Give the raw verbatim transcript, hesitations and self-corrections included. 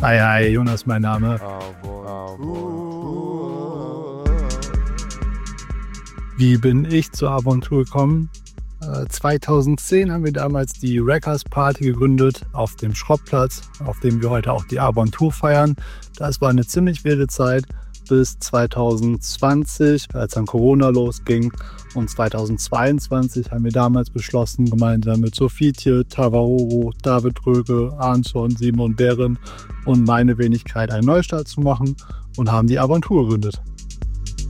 Hi, hi, Jonas, mein Name. Wie bin ich zur Aventur gekommen? Äh, zweitausendzehn haben wir damals die Wreckers Party gegründet auf dem Schrottplatz, auf dem wir heute auch die Aventur feiern. Das war eine ziemlich wilde Zeit bis zweitausendzwanzig, als dann Corona losging. Und zweitausendzweiundzwanzig haben wir damals beschlossen, gemeinsam mit Sophie Thiel, Tavaroro, David Röge, Arnson, Simon Behren und meine Wenigkeit einen Neustart zu machen und haben die Aventur gegründet.